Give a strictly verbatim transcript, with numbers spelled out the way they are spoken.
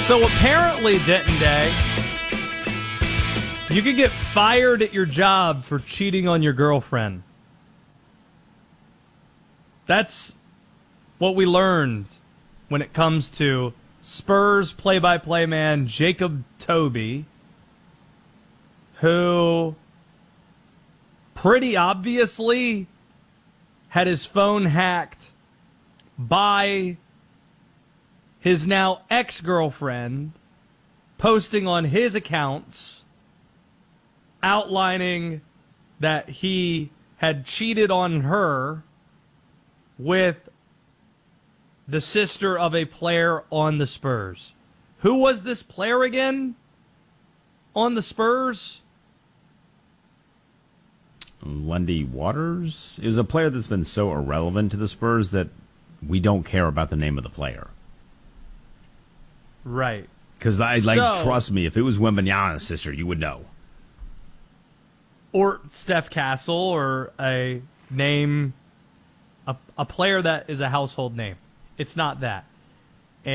So apparently, Denton Day, you could get fired at your job for cheating on your girlfriend. That's what we learned when it comes to Spurs play-by-play man Jacob Toby, who pretty obviously had his phone hacked by his now ex-girlfriend, posting on his accounts outlining that he had cheated on her with the sister of a player on the Spurs. Who was this player again on the Spurs? Lundy Waters? It was a player that's been so irrelevant to the Spurs that we don't care about the name of the player. Right. Because, I like, So- trust me, if it was Wembanyama's sister, you would know. Or Steph Castle, or a name, a, a player that is a household name. It's not that.